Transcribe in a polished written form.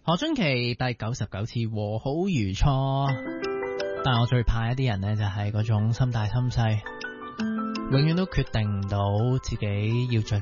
何春琪第99次和好如初，但係我最怕一啲人呢，就係嗰種心大心細，永遠都決定唔到自己要着